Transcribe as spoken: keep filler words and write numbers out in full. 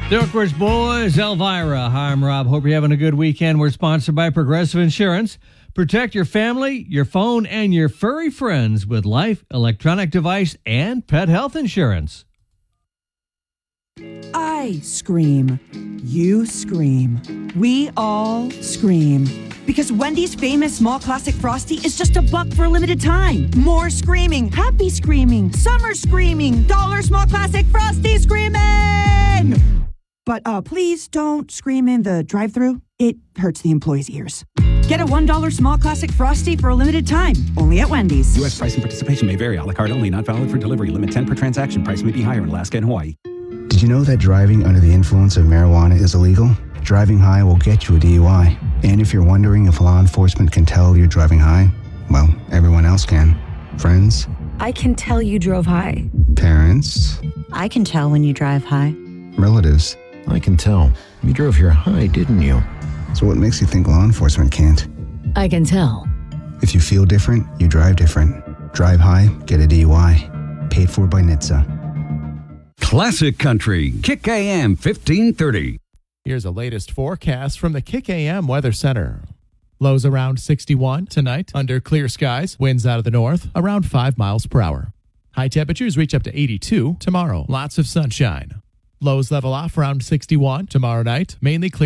The Oak Ridge Boys, Elvira. Hi, I'm Rob. Hope you're having a good weekend. We're sponsored by Progressive Insurance. Protect your family, your phone, and your furry friends with life, electronic device, and pet health insurance. I scream. You scream. We all scream. Because Wendy's famous small classic Frosty is just a buck for a limited time. More screaming, happy screaming, summer screaming, dollar small classic Frosty screaming! But uh, please don't scream in the drive-thru. It hurts the employees' ears. Get a one dollar small classic Frosty for a limited time, only at Wendy's. U S price and participation may vary. A la carte only, not valid for delivery. Limit ten per transaction. Price may be higher in Alaska and Hawaii. Did you know that driving under the influence of marijuana is illegal? Driving high will get you a D U I. And if you're wondering if law enforcement can tell you're driving high, well, everyone else can. Friends? I can tell you drove high. Parents? I can tell when you drive high. Relatives? I can tell. You drove here high, didn't you? So what makes you think law enforcement can't? I can tell. If you feel different, you drive different. Drive high, get a D U I. Paid for by N H T S A. Classic Country, Kick A M fifteen thirty. Here's a latest forecast from the Kick A M Weather Center. Lows around sixty-one tonight under clear skies. Winds out of the north around five miles per hour. High temperatures reach up to eighty-two tomorrow. Lots of sunshine. Lows level off around sixty-one tomorrow night. Mainly clear.